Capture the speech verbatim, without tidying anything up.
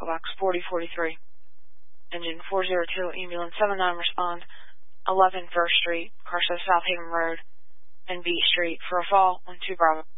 Echo Box forty forty-three. Engine four zero two, ambulance seven nine, respond. eleven First Street, Carso South Haven Road, and Beat Street for a fall on two Bravo.